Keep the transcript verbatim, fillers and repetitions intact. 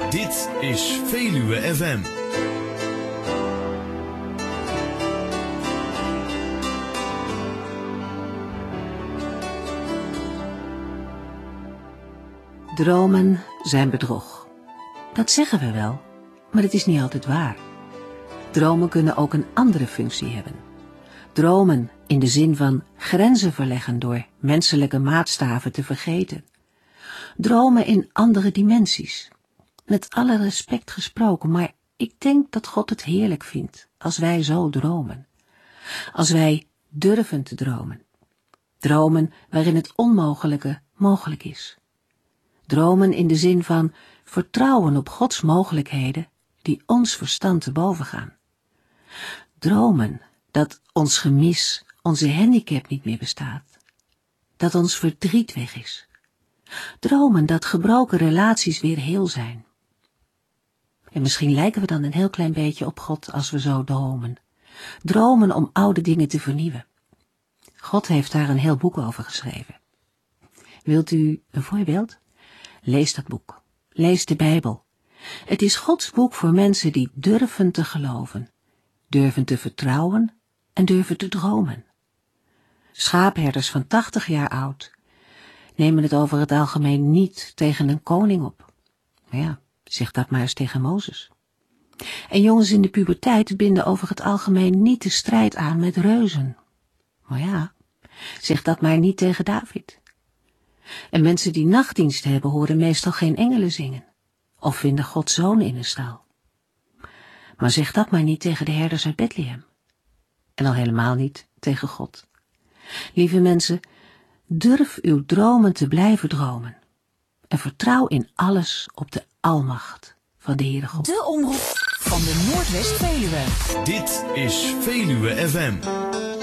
Dit is Veluwe F M. Dromen zijn bedrog. Dat zeggen we wel, maar het is niet altijd waar. Dromen kunnen ook een andere functie hebben. Dromen in de zin van grenzen verleggen door menselijke maatstaven te vergeten. Dromen in andere dimensies. Met alle respect gesproken, maar ik denk dat God het heerlijk vindt als wij zo dromen. Als wij durven te dromen. Dromen waarin het onmogelijke mogelijk is. Dromen in de zin van vertrouwen op Gods mogelijkheden die ons verstand te boven gaan. Dromen dat ons gemis, onze handicap niet meer bestaat. Dat ons verdriet weg is. Dromen dat gebroken relaties weer heel zijn. En misschien lijken we dan een heel klein beetje op God als we zo dromen. Dromen om oude dingen te vernieuwen. God heeft daar een heel boek over geschreven. Wilt u een voorbeeld? Lees dat boek. Lees de Bijbel. Het is Gods boek voor mensen die durven te geloven, durven te vertrouwen en durven te dromen. Schaapherders van tachtig jaar oud nemen het over het algemeen niet tegen een koning op. Maar ja, zeg dat maar eens tegen Mozes. En jongens in de puberteit binden over het algemeen niet de strijd aan met reuzen. Maar ja, zeg dat maar niet tegen David. En mensen die nachtdienst hebben horen meestal geen engelen zingen. Of vinden Gods zoon in een stal. Maar zeg dat maar niet tegen de herders uit Bethlehem. En al helemaal niet tegen God. Lieve mensen, durf uw dromen te blijven dromen. En vertrouw in alles op de almacht van de Heere God. De omroep van de Noordwest-Veluwe. Dit is Veluwe F M.